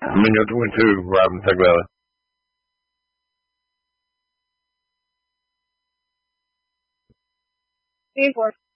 I'm in your 22, Robin. Take that. Hey, 4.